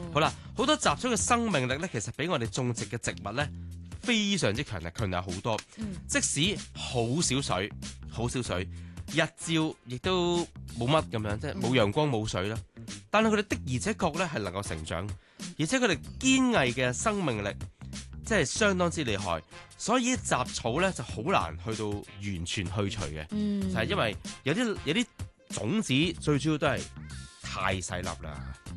好啦，好多雜草嘅生命力咧，其實比我哋種植嘅植物咧非常之強大好多。即使好少水，日照亦都冇乜咁樣，即係冇陽光冇水啦。但係佢哋的而且確咧係能夠成長，而且佢哋堅毅嘅生命力即係相當之厲害。所以雜草咧就好難去到完全去除嘅，就係因為有啲種子最主要都係太細粒啦。